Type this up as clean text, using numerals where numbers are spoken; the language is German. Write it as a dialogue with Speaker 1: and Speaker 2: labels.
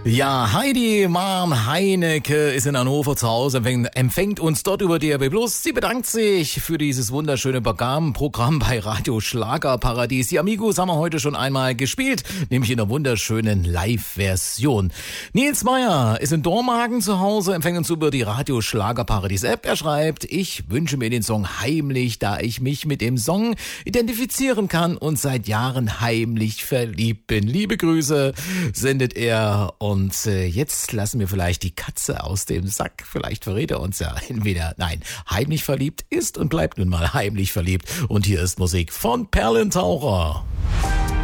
Speaker 1: Ja, Heidi Mom Heinecke ist in Hannover zu Hause, empfängt uns dort über DRB+. Sie bedankt sich für dieses wunderschöne Programm bei Radio Schlagerparadies. Die Amigos haben wir heute schon einmal gespielt, nämlich in einer wunderschönen Live-Version. Nils Meyer ist in Dormagen zu Hause, empfängt uns über die Radio Schlagerparadies App. Er schreibt, ich wünsche mir den Song Heimlich, da ich mich mit dem Song identifizieren kann und seit Jahren heimlich verliebt bin. Liebe Grüße sendet er. Und jetzt lassen wir vielleicht die Katze aus dem Sack. Vielleicht verrät er uns ja entweder, nein, heimlich verliebt ist und bleibt nun mal heimlich verliebt. Und hier ist Musik von Perlentaucher.